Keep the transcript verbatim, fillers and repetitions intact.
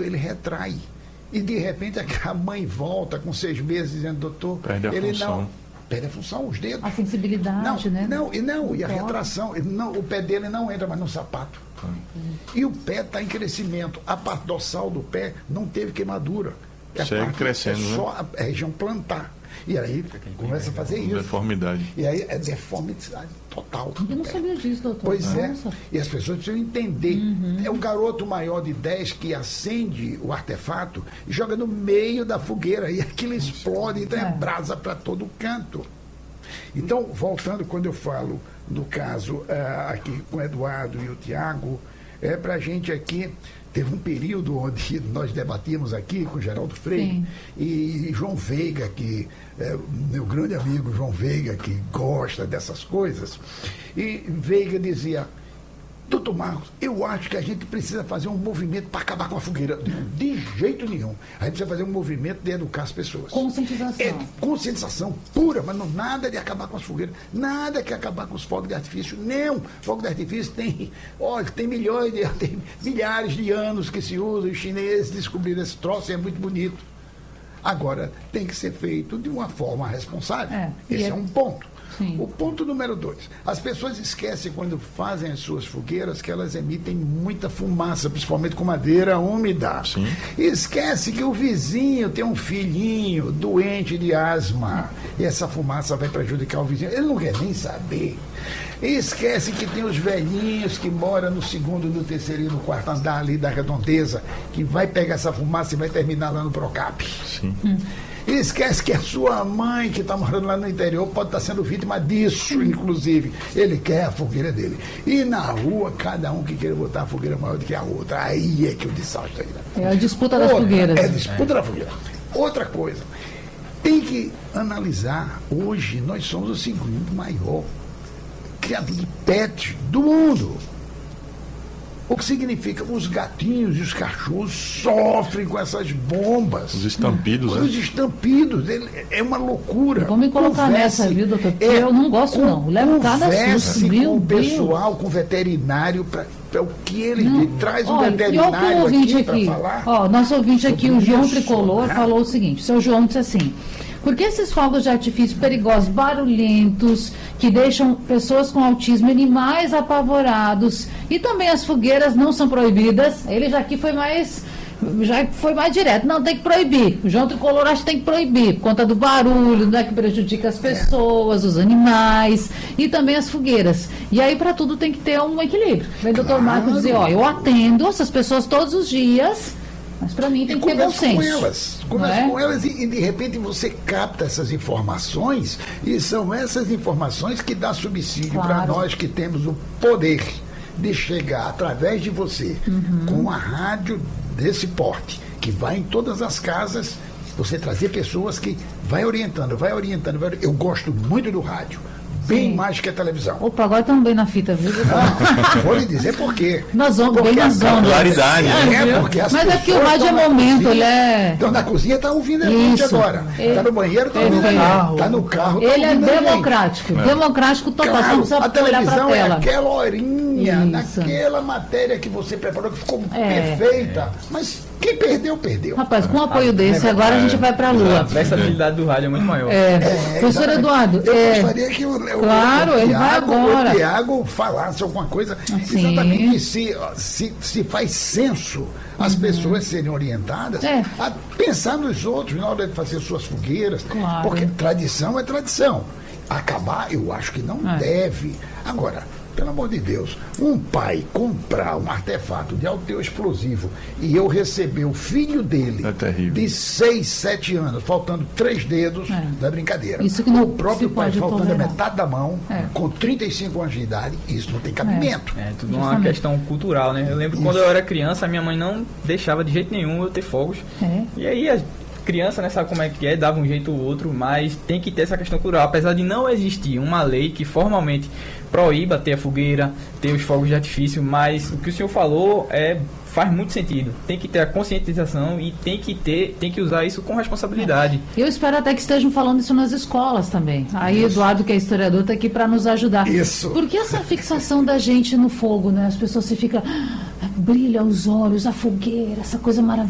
crescimento, ele retrai. E de repente a mãe volta com seis meses dizendo, doutor, perde a ele função. não. Perde a função, os dedos. A sensibilidade, não, né? Não, e não, e a retração. Não, o pé dele não entra mais no sapato. Hum. E o pé está em crescimento. A parte dorsal do pé não teve queimadura. É Segue parte, crescendo, é né? só a região plantar. E aí começa a fazer isso. Deformidade. E aí é deformidade total. Eu não sabia disso, doutor. Pois Nossa. é. E as pessoas precisam entender. Uhum. É o garoto maior de dez que acende o artefato e joga no meio da fogueira. E aquilo explode, então é, é brasa para todo canto. Então, voltando, quando eu falo, no caso, uh, aqui com o Eduardo e o Tiago, é para a gente aqui. Teve um período onde nós debatíamos aqui com Geraldo Freire. Sim. E João Veiga, que é meu grande amigo João Veiga, que gosta dessas coisas, e Veiga dizia, doutor Marcos, eu acho que a gente precisa fazer um movimento para acabar com a fogueira. De jeito nenhum. A gente precisa fazer um movimento de educar as pessoas. Conscientização. É conscientização pura, mas não nada de acabar com as fogueiras, nada que acabar com os fogos de artifício. Não, fogo de artifício tem, olha, tem milhões, de, tem milhares de anos que se usa, os chineses descobriram esse troço e é muito bonito. Agora, tem que ser feito de uma forma responsável. É, Esse é... é um ponto. Sim. O ponto número dois, as pessoas esquecem quando fazem as suas fogueiras que elas emitem muita fumaça, principalmente com madeira úmida. Sim. E esquece que o vizinho tem um filhinho doente de asma e essa fumaça vai prejudicar o vizinho. Ele não quer nem saber. E esquece que tem os velhinhos que moram no segundo, no terceiro e no quarto andar ali da redondeza, que vai pegar essa fumaça e vai terminar lá no Procap. Sim. Hum. E esquece que a sua mãe, que está morando lá no interior, pode estar tá sendo vítima disso, inclusive. Ele quer a fogueira dele. E na rua, cada um que quer botar a fogueira maior do que a outra. Aí é que o desastre aí. É a disputa das outra, fogueiras. É a disputa é. da fogueira. Outra coisa, tem que analisar, hoje nós somos o segundo maior criador de pet do mundo. O que significa os gatinhos e os cachorros sofrem com essas bombas. Os estampidos, Os né? Os estampidos, é uma loucura. Vamos me colocar converse, nessa, viu, doutor? Porque é, eu não gosto, com, não. Leva cada susto, com o pessoal, com o veterinário, para o que ele não. traz um Olha, veterinário aqui, aqui para falar. Ó, nosso ouvinte aqui, o João isso, Tricolor, né? falou o seguinte, o seu João disse assim, porque esses fogos de artifício perigosos, barulhentos, que deixam pessoas com autismo, animais apavorados, e também as fogueiras não são proibidas, ele já aqui foi mais, já foi mais direto, não, tem que proibir, o João Tricolor acha que tem que proibir, por conta do barulho, né, que prejudica as pessoas, os animais, e também as fogueiras. E aí, para tudo, tem que ter um equilíbrio. Vem o doutor claro. Marcos dizer, ó, eu atendo essas pessoas todos os dias, mas para mim tem que ter bom senso. Com elas, conversa é? com elas e, e de repente você capta essas informações e são essas informações que dá subsídio claro. para nós que temos o poder de chegar através de você uhum. com uma rádio desse porte, que vai em todas as casas, você trazer pessoas que vai orientando, vai orientando. Vai, eu gosto muito do rádio. Bem Sim. mais que a televisão. Opa, agora estamos bem na fita, viu? Não, vou lhe dizer por quê. Nós vamos bem nas ondas. Claridade, é, é, porque as Mas aqui o rádio é momento, cozinha, ele é... Então na cozinha está ouvindo a gente agora. Está no banheiro, está ouvindo a gente. Está no carro, tá ele é democrático. É. Democrático total, claro, você não precisa a televisão olhar é tela. aquela horinha, Isso. naquela matéria que você preparou, que ficou é. perfeita. Mas quem perdeu, perdeu. Rapaz, com um apoio ah, desse, é, agora é, a gente vai para a Lua. A versatilidade do rádio é muito maior. É. É, Professor Eduardo. Eu é, gostaria que o, o, claro, o, ele vai Tiago, agora. o Tiago falasse alguma coisa. Sim. Exatamente, se, se, se faz senso as uhum. pessoas serem orientadas é. a pensar nos outros na hora de fazer suas fogueiras. Claro. Porque tradição é tradição. Acabar, eu acho que não é. deve. Agora, pelo amor de Deus, um pai comprar um artefato de alto teor explosivo e eu receber o filho dele é de seis, sete anos, faltando três dedos, é. da brincadeira. Isso que não o próprio pai faltando tolerar. a metade da mão, é. com trinta e cinco anos de idade, isso não tem cabimento. É, é tudo uma questão cultural, né? Eu lembro que quando eu era criança, a minha mãe não deixava de jeito nenhum eu ter fogos. É. E aí a criança, né, sabe como é que é, dava um jeito ou outro, mas tem que ter essa questão cultural, apesar de não existir uma lei que formalmente proíba ter a fogueira, ter os fogos de artifício, mas o que o senhor falou é, faz muito sentido. Tem que ter a conscientização e tem que ter, tem que usar isso com responsabilidade. Eu espero até que estejam falando isso nas escolas também. Aí isso. Eduardo, que é historiador, está aqui para nos ajudar. Isso. Porque essa fixação da gente no fogo, né? As pessoas se ficam, ah, brilha os olhos, a fogueira, essa coisa maravilhosa.